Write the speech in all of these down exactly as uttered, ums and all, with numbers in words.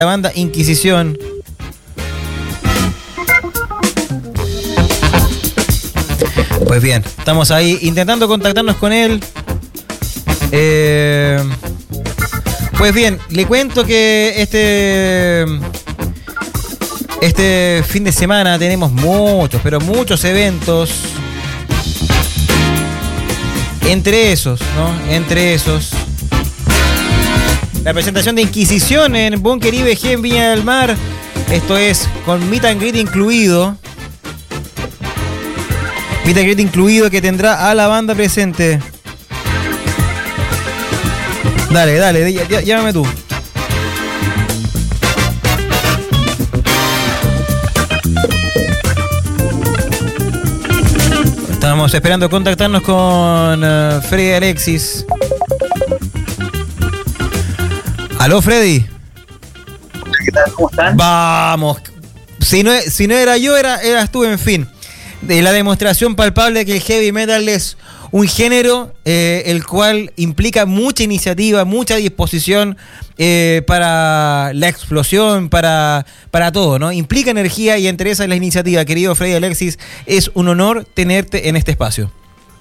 la banda Inquisición. Pues bien, estamos ahí intentando contactarnos con él. Eh, pues bien, le cuento que este este fin de semana tenemos muchos, pero muchos eventos. Entre esos, ¿no? Entre esos, la presentación de Inquisición en Búnker I B G en Viña del Mar. Esto es con meet and greet incluido. Meet and greet incluido que tendrá a la banda presente. Dale, dale, ll- ll- llámame tú. Estamos esperando contactarnos con uh, Freddy Alexis. ¿Aló, Freddy? ¿Qué tal? ¿Cómo están? Vamos. Si no, si no era yo, era, eras tú, en fin. De la demostración palpable que el heavy metal es un género eh, el cual implica mucha iniciativa, mucha disposición eh, para la explosión, para, para todo, ¿no? Implica energía y entre esas la iniciativa. Querido Freddy Alexis, es un honor tenerte en este espacio.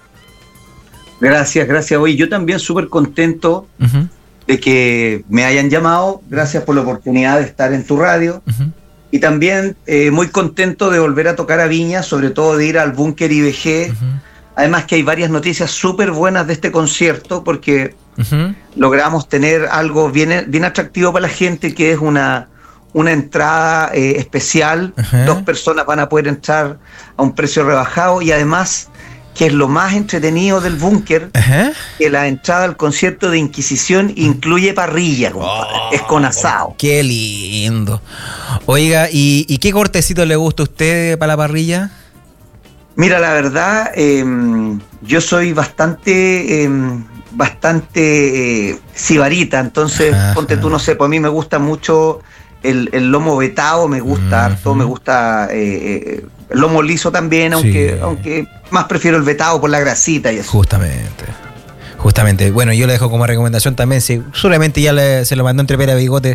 Gracias, gracias. Hoy yo también súper contento uh-huh. de que me hayan llamado. Gracias por la oportunidad de estar en tu radio. Uh-huh. Y también eh, muy contento de volver a tocar a Viña, sobre todo de ir al Búnker I B G. Uh-huh. Además que hay varias noticias súper buenas de este concierto porque uh-huh. logramos tener algo bien, bien atractivo para la gente, que es una, una entrada eh, especial. Uh-huh. Dos personas van a poder entrar a un precio rebajado y además, que es lo más entretenido del Búnker, uh-huh. que la entrada al concierto de Inquisición incluye parrilla, oh, es con asado. ¡Qué lindo! Oiga, ¿y, y qué cortecito le gusta a usted para la parrilla? Mira, la verdad, eh, yo soy bastante, eh, bastante eh, sibarita, entonces, ajá, ponte tú, no sé, pues a mí me gusta mucho el, el lomo vetado, me gusta uh-huh. harto, me gusta eh, el lomo liso también, aunque, sí. aunque más prefiero el vetado por la grasita y eso. Justamente. Justamente, bueno, yo le dejo como recomendación también, si seguramente ya le, se lo mandó entre pera bigote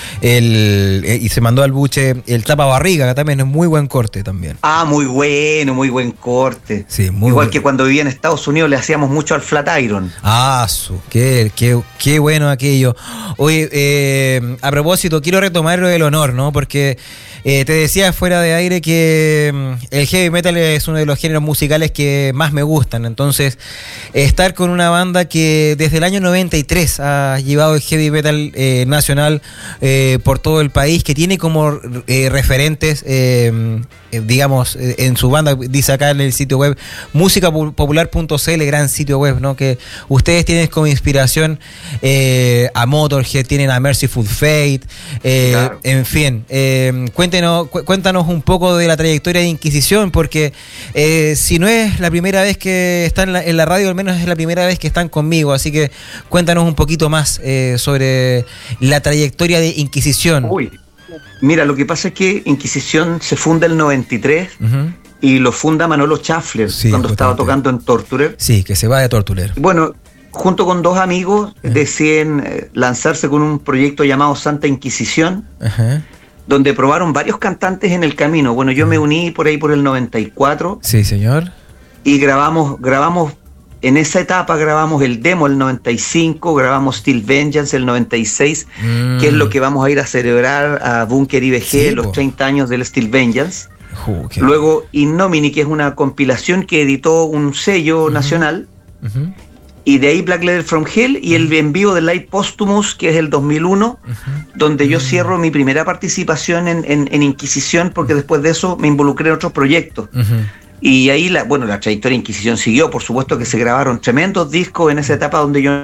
el, y se mandó al buche el tapa barriga, que también es muy buen corte también. Ah, muy bueno, muy buen corte. Sí, muy Igual bueno. Que cuando vivía en Estados Unidos le hacíamos mucho al flat iron. Ah, su, qué, qué, qué bueno aquello. Oye, eh, a propósito, quiero retomar lo del honor, ¿no? Porque eh, te decía fuera de aire que mm, el heavy metal es uno de los géneros musicales que más me gustan, entonces estar con una banda que desde el año noventa y tres ha llevado el heavy metal eh, nacional eh, por todo el país, que tiene como eh, referentes, eh, eh, digamos, eh, en su banda, dice acá en el sitio web, música popular punto c l, gran sitio web, ¿no? Que ustedes tienen como inspiración eh, a Motorhead, tienen a Merciful Fate, eh, claro. En fin, eh, cuéntenos, cu- cuéntanos un poco de la trayectoria de Inquisición, porque eh, si no es la primera vez que están en la, en la radio, al menos es la primera vez que están conmigo, así que cuéntanos un poquito más eh, sobre la trayectoria de Inquisición. Uy, mira, lo que pasa es que Inquisición se funda en el noventa y tres uh-huh. y lo funda Manolo Schaffler, sí, cuando estaba tocando en Torturer. Sí, que se va de Torturer. Bueno, junto con dos amigos uh-huh. deciden eh, lanzarse con un proyecto llamado Santa Inquisición, uh-huh. donde probaron varios cantantes en el camino. Bueno, yo uh-huh. me uní por ahí por el noventa y cuatro. Sí, señor. Y grabamos, grabamos en esa etapa grabamos el demo el noventa y cinco, grabamos Steel Vengeance el noventa y seis, mm. que es lo que vamos a ir a celebrar a Búnker I B G, sí, los po. treinta años del Steel Vengeance. Uh, Luego Innomini, que es una compilación que editó un sello uh-huh. nacional. Uh-huh. Y de ahí Black Letter from Hell y uh-huh. el envío de Light Posthumous, que es el dos mil uno, uh-huh. donde yo uh-huh. cierro mi primera participación en, en, en Inquisición, porque después de eso me involucré en otros proyectos. Uh-huh. Y ahí, la, bueno, la trayectoria de Inquisición siguió. Por supuesto que se grabaron tremendos discos en esa etapa donde yo...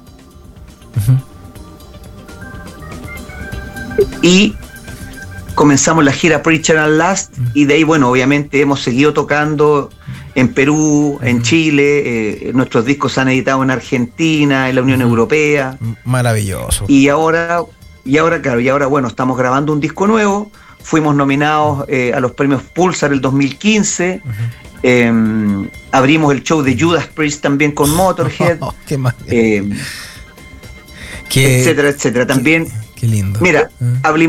Uh-huh. Y comenzamos la gira Preacher and Last, uh-huh. y de ahí, bueno, obviamente hemos seguido tocando en Perú, uh-huh. en Chile, eh, nuestros discos se han editado en Argentina, en la Unión uh-huh. Europea. Maravilloso. Y ahora, y ahora, claro, y ahora, bueno, estamos grabando un disco nuevo. Fuimos nominados eh, a los premios Pulsar el dos mil quince. Uh-huh. Eh, abrimos el show de Judas Priest también con Motorhead. Oh, qué más. Eh, ¿Qué, etcétera, etcétera. También, Qué lindo. Mira, ¿Eh?